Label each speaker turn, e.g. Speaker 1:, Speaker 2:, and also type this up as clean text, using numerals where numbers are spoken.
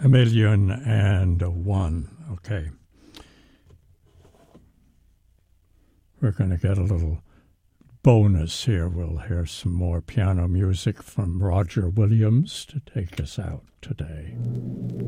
Speaker 1: 1,000,001. Okay. We're going to get a little bonus here. We'll hear some more piano music from Roger Williams to take us out today.